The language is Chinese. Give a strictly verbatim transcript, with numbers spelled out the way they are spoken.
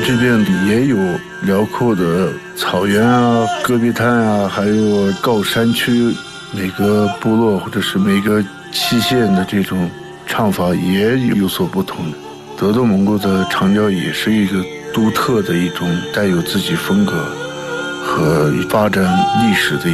这边也有辽阔的草原啊、戈壁滩啊，还有高山区，每个部落或者是每个期县的这种唱法也有所不同。德斗蒙古的长调也是一个独特的一种带有自己风格和发展历史的